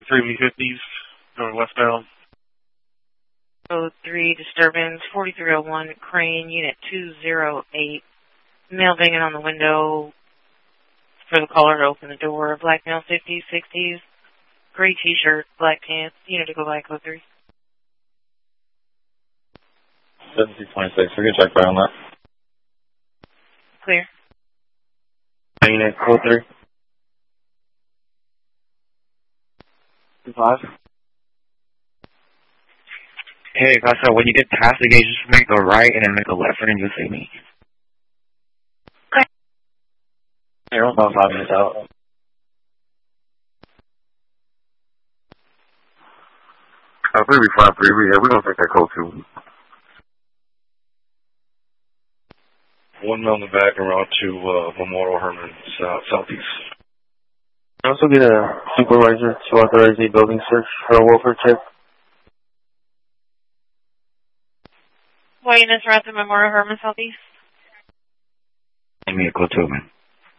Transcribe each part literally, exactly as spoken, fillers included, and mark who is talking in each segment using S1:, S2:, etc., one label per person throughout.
S1: three V fifties, going westbound.
S2: oh three disturbance, forty-three oh one, Crane, unit two oh eight. Male banging on the window for the caller to open the door. Black male, fifties, sixties, gray t-shirt, black pants, unit to go by code three.
S3: seventeen twenty-six, we're going to check back on that.
S2: Clear.
S3: Unit, code three. two five.
S4: Hey, Casa, when you get past the gate, just make a right and then make a left and just say me.
S3: Hey, we're about five minutes out.
S5: Uh, three five three, yeah, we're going to take that code too.
S6: One mile in the back and route to uh, Memorial Herman, south, southeast.
S3: I also get a supervisor to authorize a building search for a welfare check.
S2: Why units route to Memorial Herman, southeast?
S4: Give me a code two, man.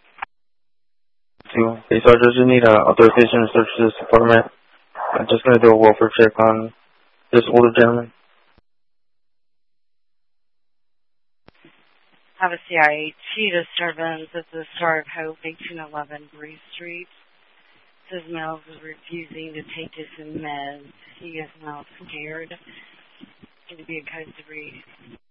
S3: Two. Okay, so I just need uh, authorization to search this apartment. I'm just going to do a welfare check on this older gentleman.
S2: Have a C I A T disturbance at the Star of Hope, eighteen eleven Bree Street. Says Mills is refusing to take his meds. He is now scared. Going to be a code three.